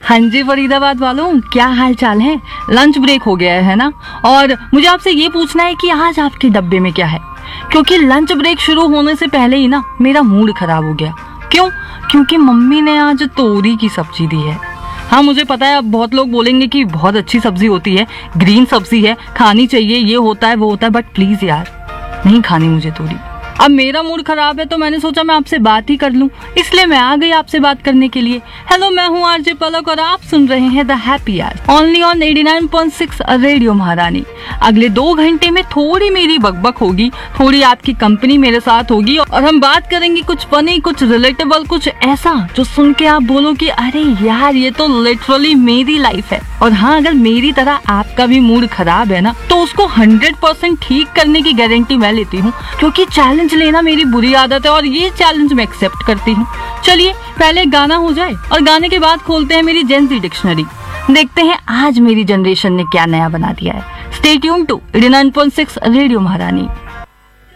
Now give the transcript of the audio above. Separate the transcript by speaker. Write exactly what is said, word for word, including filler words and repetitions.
Speaker 1: हाँ जी फरीदाबाद वालों, क्या हाल चाल है। लंच ब्रेक हो गया है ना, और मुझे आपसे ये पूछना है कि आज आपके डब्बे में क्या है, क्योंकि लंच ब्रेक शुरू होने से पहले ही ना मेरा मूड खराब हो गया। क्यों? क्योंकि मम्मी ने आज तोरी की सब्जी दी है। हाँ मुझे पता है, अब बहुत लोग बोलेंगे कि बहुत अच्छी सब्जी होती है, ग्रीन सब्जी है, खानी चाहिए, ये होता है वो होता है, बट प्लीज यार नहीं खानी मुझे तोरी। अब मेरा मूड खराब है तो मैंने सोचा मैं आपसे बात ही कर लूं, इसलिए मैं आ गई आपसे बात करने के लिए। हेलो, मैं हूं आरजे पलक और आप सुन रहे हैं the happy our only on eighty nine point six radio महारानी। अगले दो घंटे में थोड़ी मेरी बकबक होगी, थोड़ी आपकी कंपनी मेरे साथ होगी, और हम बात करेंगे कुछ फनी, कुछ रिलेटेबल, कुछ ऐसा जो सुन के आप बोलो कि अरे यार ये तो लिटरली मेरी लाइफ है। और हाँ, अगर मेरी तरह आपका भी मूड खराब है ना, तो उसको हंड्रेड परसेंट ठीक करने की गारंटी मैं लेती हूँ, क्योंकि चैलेंज लेना मेरी बुरी आदत है और ये चैलेंज मैं एक्सेप्ट करती हूँ। चलिए पहले गाना हो जाए और गाने के बाद खोलते हैं मेरी जेन ज़ी डिक्शनरी, देखते हैं आज मेरी जनरेशन ने क्या नया बना दिया है। Stay tune to eighty nine point six radio महारानी।